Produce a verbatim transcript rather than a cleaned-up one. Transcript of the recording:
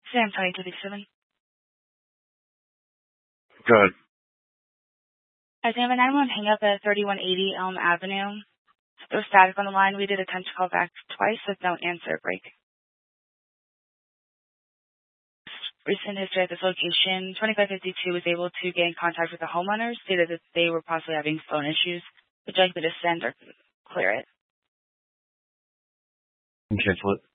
Sam twenty thirty-seven. Good. I have a nine one one hang up at thirty-one eighty Elm Avenue. There was static on the line. We did attempt to call back twice with no answer break. Recent history at this location, twenty-five fifty-two was able to get in contact with the homeowners, stated that they were possibly having phone issues. Would you like me to send or clear it? Cancel it.